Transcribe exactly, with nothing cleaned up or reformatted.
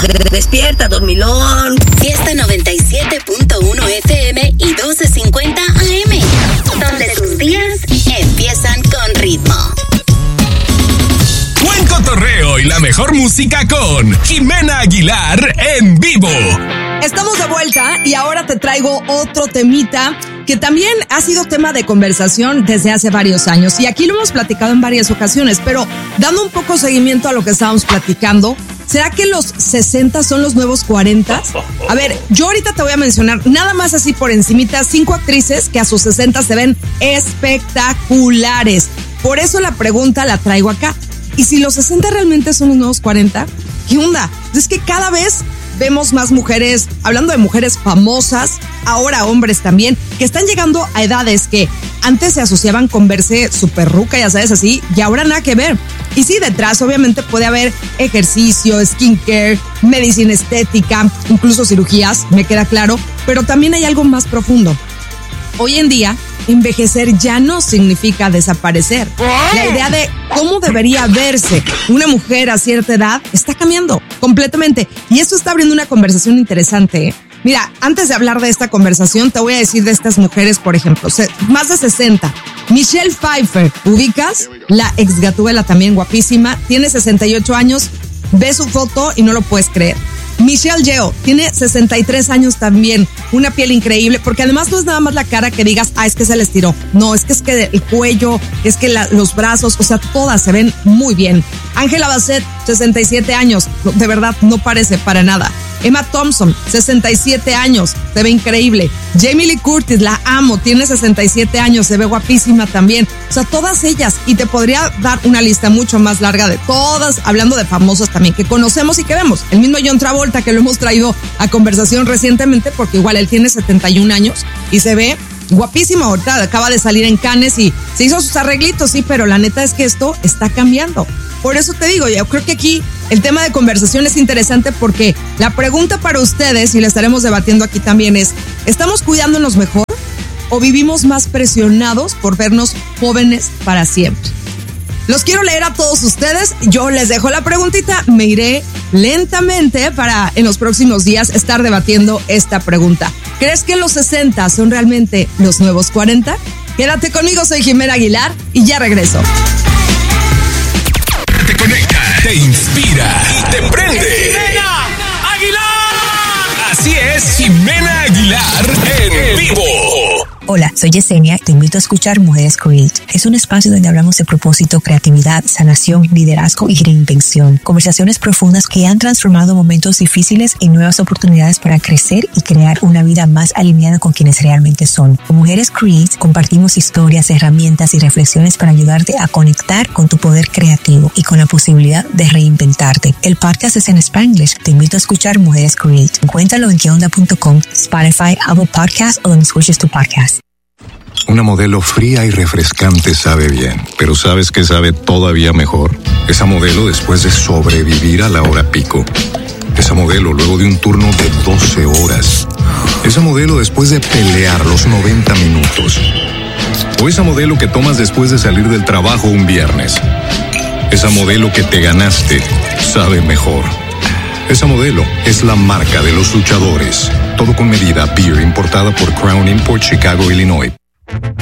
Despierta, dormilón. Fiesta noventa y siete punto uno F M y doce cincuenta A M, donde tus días empiezan con ritmo. Buen cotorreo y la mejor música con Jimena Aguilar en vivo. Estamos de vuelta y ahora te traigo otro temita que también ha sido tema de conversación desde hace varios años. Y aquí lo hemos platicado en varias ocasiones, pero dando un poco seguimiento a lo que estábamos platicando, ¿será que los sesenta son los nuevos cuarenta? A ver, yo ahorita te voy a mencionar nada más así por encimita cinco actrices que a sus sesenta se ven espectaculares. Por eso la pregunta la traigo acá. ¿Y si los sesenta realmente son los nuevos cuarenta? ¿Qué onda? Es que cada vez vemos más mujeres, hablando de mujeres famosas, ahora hombres también, que están llegando a edades que antes se asociaban con verse súper ruca, ya sabes, así, y ahora nada que ver. Y sí, detrás obviamente puede haber ejercicio, skincare, medicina estética, incluso cirugías, me queda claro, pero también hay algo más profundo. Hoy en día, envejecer ya no significa desaparecer. La idea de cómo debería verse una mujer a cierta edad está cambiando completamente. Y esto está abriendo una conversación interesante, ¿eh? Mira, antes de hablar de esta conversación, te voy a decir de estas mujeres, por ejemplo, más de sesenta. Michelle Pfeiffer, ¿ubicas? La ex Gatúbela también guapísima, tiene sesenta y ocho años, ve su foto y no lo puedes creer. Michelle Yeoh tiene sesenta y tres años también, una piel increíble, porque además no es nada más la cara que digas, ah, es que se le estiró. No, es que es que el cuello, es que la, los brazos, o sea, todas se ven muy bien. Angela Bassett, sesenta y siete años, de verdad, no parece para nada. Emma Thompson, sesenta y siete años, se ve increíble. Jamie Lee Curtis, la amo, tiene sesenta y siete años, se ve guapísima también. O sea, todas ellas, y te podría dar una lista mucho más larga de todas, hablando de famosas también, que conocemos y que vemos. El mismo John Travolta, que lo hemos traído a conversación recientemente, porque igual él tiene setenta y un años y se ve guapísimo. Ahorita acaba de salir en Cannes y se hizo sus arreglitos, sí, pero la neta es que esto está cambiando. Por eso te digo, yo creo que aquí el tema de conversación es interesante porque la pregunta para ustedes, y la estaremos debatiendo aquí también, es: ¿estamos cuidándonos mejor o vivimos más presionados por vernos jóvenes para siempre? Los quiero leer a todos ustedes. Yo les dejo la preguntita. Me iré lentamente para en los próximos días estar debatiendo esta pregunta. ¿Crees que los sesenta son realmente los nuevos cuarenta? Quédate conmigo, soy Jimena Aguilar y ya regreso. Te conecta, te inspira y te prende. ¡Jimena Aguilar! Así es, Jimena Aguilar en vivo. Hola, soy Yesenia. Te invito a escuchar Mujeres Create. Es un espacio donde hablamos de propósito, creatividad, sanación, liderazgo y reinvención. Conversaciones profundas que han transformado momentos difíciles en nuevas oportunidades para crecer y crear una vida más alineada con quienes realmente son. Con Mujeres Create compartimos historias, herramientas y reflexiones para ayudarte a conectar con tu poder creativo y con la posibilidad de reinventarte. El podcast es en Spanglish. Te invito a escuchar Mujeres Create. Encuéntralo en que onda punto com, Spotify, Apple Podcasts o donde escuches tu podcast. Una modelo fría y refrescante sabe bien, pero ¿sabes qué sabe todavía mejor? Esa modelo después de sobrevivir a la hora pico. Esa modelo luego de un turno de doce horas. Esa modelo después de pelear los noventa minutos. O esa modelo que tomas después de salir del trabajo un viernes. Esa modelo que te ganaste sabe mejor. Esa modelo es la marca de los luchadores. Todo con medida, beer importada por Crown Import, Chicago, Illinois.